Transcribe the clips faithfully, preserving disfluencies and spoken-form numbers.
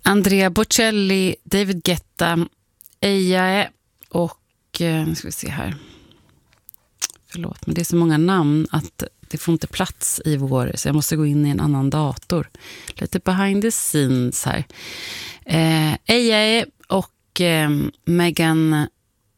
Andrea Bocelli, David Guetta, Ejae och nu ska vi se här. Förlåt, men det är så många namn att det får inte plats i vår, så jag måste gå in i en annan dator. Lite behind the scenes här. Eh, Ejae och eh, Megan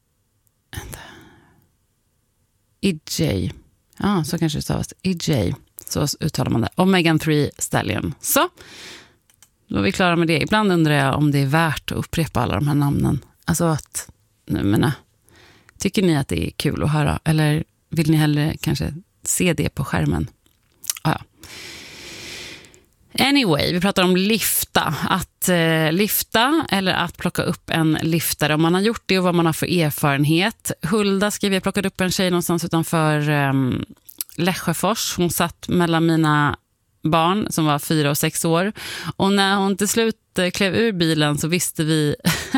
Ej. Ja, så kanske det stavas. Ej. Så uttalar man det. Och Megan Thee Stallion. Så, då är vi klara med det. Ibland undrar jag om det är värt att upprepa alla de här namnen. Alltså att, nu menar, tycker ni att det är kul att höra? Eller vill ni hellre kanske se det på skärmen? Ah, ja. Anyway, vi pratar om lyfta. Att eh, lyfta eller att plocka upp en lyftare. Om man har gjort det och vad man har för erfarenhet. Hulda skriver, jag plockade upp en tjej någonstans utanför eh, Lesjöfors. Hon satt mellan mina barn som var fyra och sex år. Och när hon till slut eh, klev ur bilen så visste vi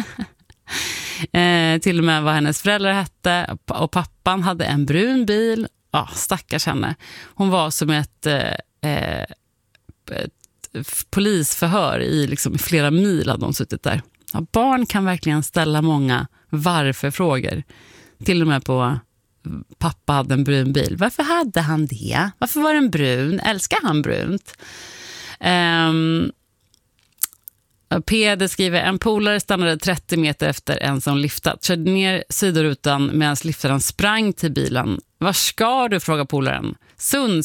eh, till och med vad hennes föräldrar hette. Och pappan hade en brun bil. Ja, stackars henne. Hon var som ett... Eh, eh, ett polisförhör i liksom flera mil hade de suttit där. Ja, barn kan verkligen ställa många varför-frågor. Till och med på pappa hade en brun bil. Varför hade han det? Varför var den brun? Älskar han brunt? Um, Peder skriver, en polare stannade trettio meter efter en som lyftat. Körde ner sidorutan medan liftaren sprang till bilen. Var ska du, frågar polaren. Sundsvall,